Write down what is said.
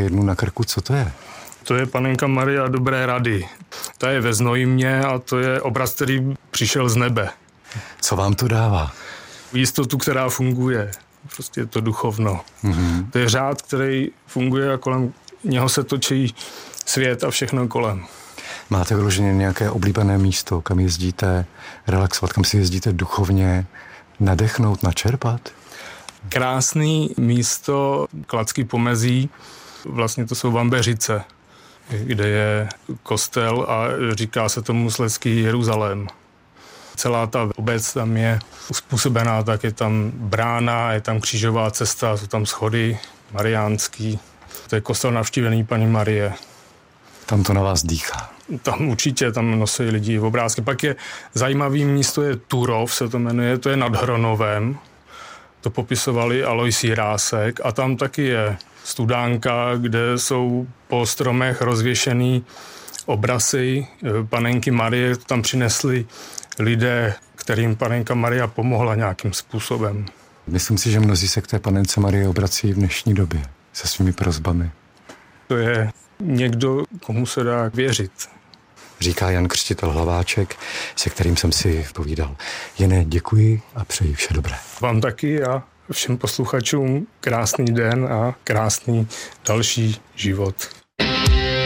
jednu na krku. Co to je? To je Panenka Maria Dobré rady. Ta je ve Znojmě a to je obraz, který přišel z nebe. Co vám to dává? Jistotu, která funguje. Prostě je to duchovno. Mm-hmm. To je řád, který funguje a kolem něho se točí svět a všechno kolem. Máte vyloženě nějaké oblíbené místo, kam jezdíte relaxovat, kam si jezdíte duchovně nadechnout, načerpat? Krásný místo Kladský pomezí, vlastně to jsou Vambeřice, kde je kostel a říká se tomu Slezský Jeruzalém. Celá ta obec tam je uspůsobená, tak je tam brána, je tam křížová cesta, jsou tam schody mariánský. To je kostel navštívený Panny Marie. Tam to na vás dýchá. Tam určitě, tam nosí lidi v obrázky. Pak je zajímavý místo, je Turov, se to jmenuje, to je nad Hronovem. To popisovali Alois Jirásek a tam taky je studánka, kde jsou po stromech rozvěšený obrazy Panenky Marie. Tam přinesli lidé, kterým Panenka Maria pomohla nějakým způsobem. Myslím si, že mnozí se k té Panence Marie obrací v dnešní době se svými prosbami. To je někdo, komu se dá věřit. Říká Jan Křtitel Hlaváček, se kterým jsem si povídal. Jene, děkuji a přeji vše dobré. Vám taky a všem posluchačům krásný den a krásný další život.